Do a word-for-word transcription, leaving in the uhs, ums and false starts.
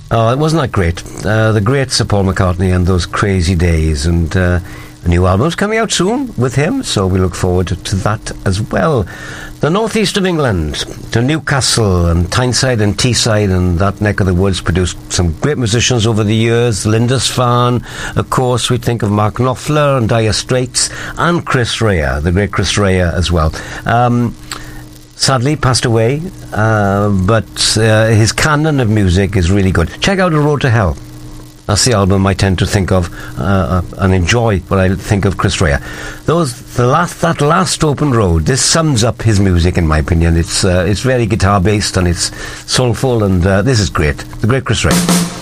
Oh, it wasn't that great. Uh, the great Sir Paul McCartney and Those Crazy Days, and uh, a new album's coming out soon with him, so we look forward to that as well. The northeast of England, to Newcastle and Tyneside and Teesside and that neck of the woods, produced some great musicians over the years. Lindisfarne, of course, we think of Mark Knopfler and Dire Straits, and Chris Rea, the great Chris Rea as well. Um... Sadly, passed away, uh, but uh, his canon of music is really good. Check out A Road to Hell. That's the album I tend to think of uh, and enjoy when I think of Chris Rea. Those, the last, that last Open Road, this sums up his music, in my opinion. It's uh, it's very guitar-based and it's soulful, and uh, this is great. The great Chris Rea.